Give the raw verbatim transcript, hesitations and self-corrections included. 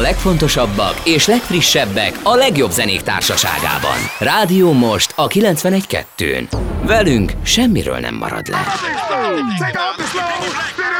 legfontosabbak és legfrissebbek a legjobb zenék társaságában. Rádió Most a kilencvenegy kettőn. Velünk semmiről nem marad le.